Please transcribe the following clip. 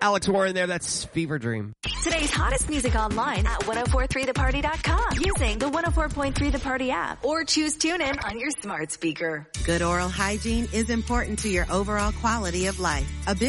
Alex Warren there. That's Fever Dream. Today's hottest music online at 1043theparty.com using the 104.3 The Party app or choose TuneIn on your smart speaker. Good oral hygiene is important to your overall quality of life. A big